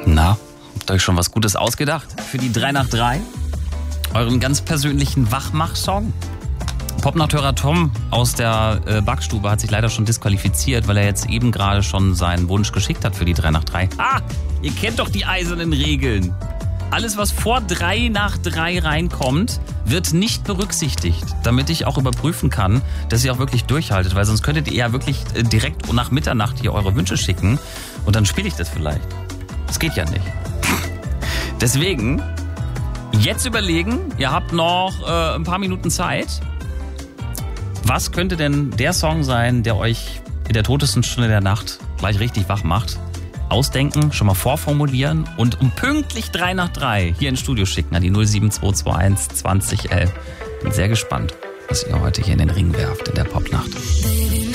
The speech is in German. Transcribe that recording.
Na, habt ihr euch schon was Gutes ausgedacht für die 3 nach 3? Euren ganz persönlichen Wachmach-Song? Popnachthörer Tom aus der Backstube hat sich leider schon disqualifiziert, weil er jetzt eben gerade schon seinen Wunsch geschickt hat für die 3 nach 3. Ah, ihr kennt doch die eisernen Regeln. Alles, was vor 3 nach 3 reinkommt, wird nicht berücksichtigt, damit ich auch überprüfen kann, dass ihr auch wirklich durchhaltet, weil sonst könntet ihr ja wirklich direkt nach Mitternacht hier eure Wünsche schicken und dann spiele ich das vielleicht. Das geht ja nicht. Deswegen, jetzt überlegen, ihr habt noch ein paar Minuten Zeit. Was könnte denn der Song sein, der euch in der totesten Stunde der Nacht gleich richtig wach macht? Ausdenken, schon mal vorformulieren und um pünktlich 3 nach 3 hier ins Studio schicken an die 07221 2011. Bin sehr gespannt, was ihr heute hier in den Ring werft in der Popnacht. Baby,